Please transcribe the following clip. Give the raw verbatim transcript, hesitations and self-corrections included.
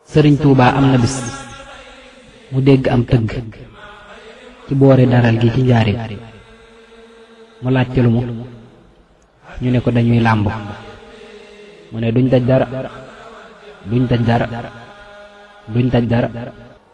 sëriñ Tuubaa am na bis mu dégg am tëgg ci boori daral gi ci njaarim mu laajte lu mu ñu ne ko dañuy làmb mu ne duñ daj dara duñ daj dara duñ daj dara